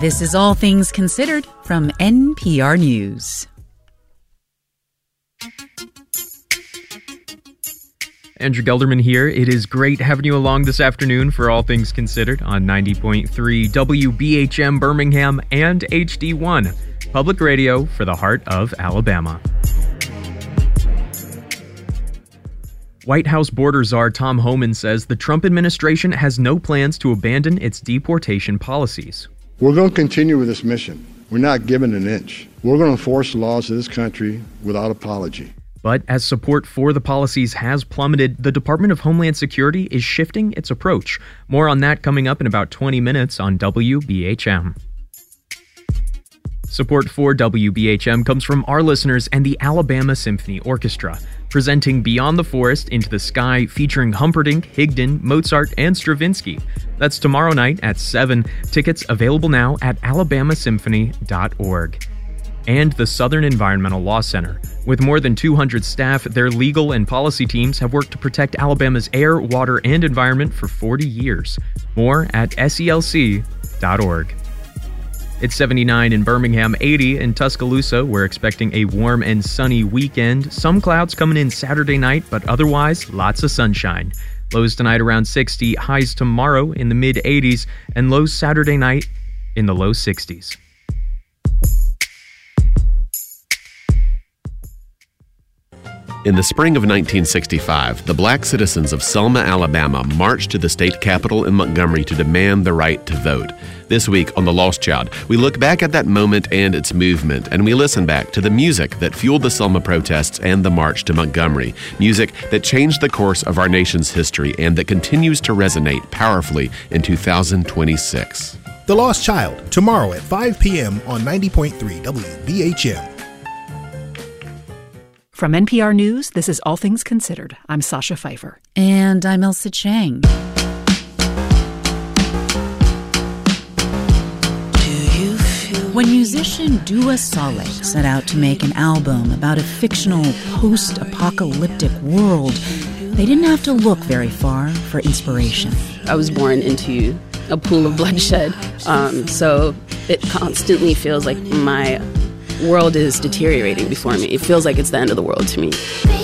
This is All Things Considered from NPR News. Andrew Gelderman here. It is great having you along this afternoon for All Things Considered on 90.3 WBHM Birmingham and HD1, public radio for the heart of Alabama. White House border czar Tom Homan says the Trump administration has no plans to abandon its deportation policies. We're going to continue with this mission. We're not giving an inch. We're going to enforce the laws of this country without apology. But as support for the policies has plummeted, the Department of Homeland Security is shifting its approach. More on that coming up in about 20 minutes on WBHM. Support for WBHM comes from our listeners and the Alabama Symphony Orchestra, presenting Beyond the Forest into the Sky featuring Humperdinck, Higdon, Mozart, and Stravinsky. That's tomorrow night at 7. Tickets available now at alabamasymphony.org. And the Southern Environmental Law Center. With more than 200 staff, their legal and policy teams have worked to protect Alabama's air, water, and environment for 40 years. More at selc.org. It's 79 in Birmingham, 80 in Tuscaloosa. We're expecting a warm and sunny weekend. Some clouds coming in Saturday night, but otherwise, lots of sunshine. Lows tonight around 60, highs tomorrow in the mid-80s, and lows Saturday night in the low 60s. In the spring of 1965, the black citizens of Selma, Alabama marched to the state capitol in Montgomery to demand the right to vote. This week on The Lost Child, we look back at that moment and its movement, and we listen back to the music that fueled the Selma protests and the march to Montgomery, music that changed the course of our nation's history and that continues to resonate powerfully in 2026. The Lost Child, tomorrow at 5 p.m. on 90.3 WBHM. From NPR News, this is All Things Considered. I'm Sasha Pfeiffer. And I'm Elsa Chang. When musician Dua Saleh set out to make an album about a fictional post-apocalyptic world, they didn't have to look very far for inspiration. I was born into a pool of bloodshed, so it constantly feels like my world is deteriorating before me. It feels like it's the end of the world to me.